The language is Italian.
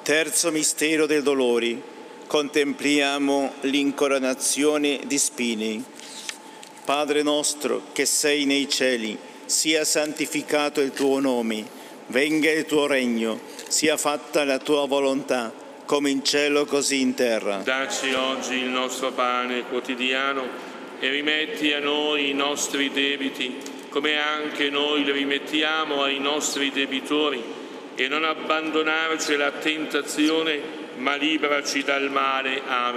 Terzo mistero dei dolori. Contempliamo l'incoronazione di spine. Padre nostro che sei nei cieli, sia santificato il tuo nome, venga il tuo regno, sia fatta la tua volontà, come in cielo così in terra. Dacci oggi il nostro pane quotidiano e rimetti a noi i nostri debiti, come anche noi li rimettiamo ai nostri debitori, e non abbandonarci alla tentazione, ma liberaci dal male. Amen.